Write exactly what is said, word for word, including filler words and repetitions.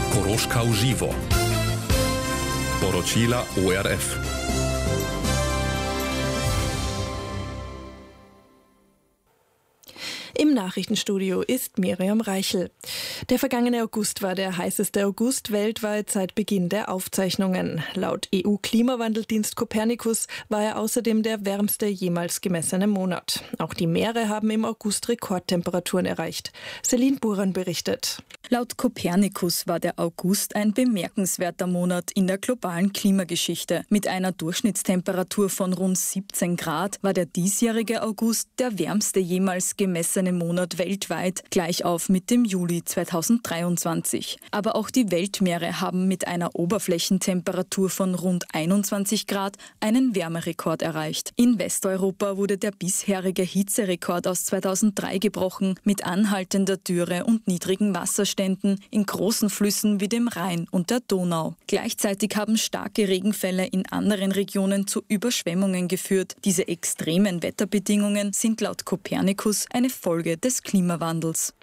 Koroška v živo. Poročila O R F. Im Nachrichtenstudio ist Miriam Reichel. Der vergangene August war der heißeste August weltweit seit Beginn der Aufzeichnungen. Laut E U-Klimawandeldienst Copernicus war er außerdem der wärmste jemals gemessene Monat. Auch die Meere haben im August Rekordtemperaturen erreicht. Celine Buran berichtet. Laut Copernicus war der August ein bemerkenswerter Monat in der globalen Klimageschichte. Mit einer Durchschnittstemperatur von rund siebzehn Grad war der diesjährige August der wärmste jemals gemessene Monat weltweit, gleich auf mit dem Juli zweitausenddreiundzwanzig. Aber auch die Weltmeere haben mit einer Oberflächentemperatur von rund einundzwanzig Grad einen Wärmerekord erreicht. In Westeuropa wurde der bisherige Hitzerekord aus zweitausenddrei gebrochen, mit anhaltender Dürre und niedrigen Wasserständen in großen Flüssen wie dem Rhein und der Donau. Gleichzeitig haben starke Regenfälle in anderen Regionen zu Überschwemmungen geführt. Diese extremen Wetterbedingungen sind laut Copernicus eine Folge des Klimawandels.